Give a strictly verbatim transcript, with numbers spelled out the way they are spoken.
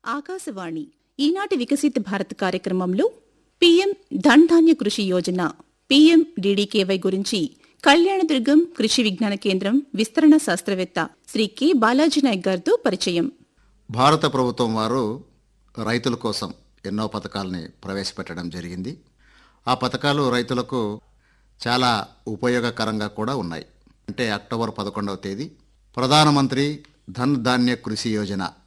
ఆకాశవాణి ఈనాటి వికసిత భారత్ కార్యక్రమంలో పీఎం ధన్ ధాన్య కృషి యోజన పీఎం డీడీకేవై గురించి కళ్యాణదుర్గం కృషి విజ్ఞాన కేంద్రం విస్తరణ శాస్త్రవేత్త శ్రీ కె బాలాజీ నాయక్ గారితో పరిచయం. భారత ప్రభుత్వం వారు రైతుల కోసం ఎన్నో పథకాలని ప్రవేశపెట్టడం జరిగింది. ఆ పథకాలు రైతులకు చాలా ఉపయోగకరంగా కూడా ఉన్నాయి. అంటే అక్టోబర్ పదకొండవ తేదీ ప్రధానమంత్రి ధన్ ధాన్య కృషి యోజన